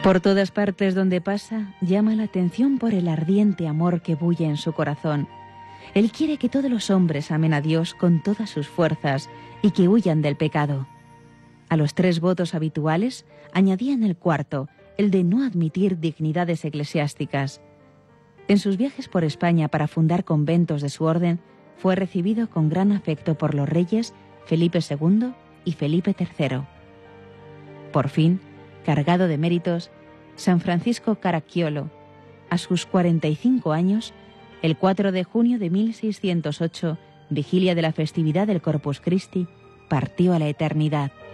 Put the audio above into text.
Por todas partes donde pasa, llama la atención por el ardiente amor que bulle en su corazón. Él quiere que todos los hombres amen a Dios con todas sus fuerzas y que huyan del pecado. A los 3 votos habituales añadían el cuarto, el de no admitir dignidades eclesiásticas. En sus viajes por España para fundar conventos de su orden, fue recibido con gran afecto por los reyes Felipe II y Felipe III. Por fin, cargado de méritos, San Francisco Caracciolo, a sus 45 años, el 4 de junio de 1608, vigilia de la festividad del Corpus Christi, partió a la eternidad.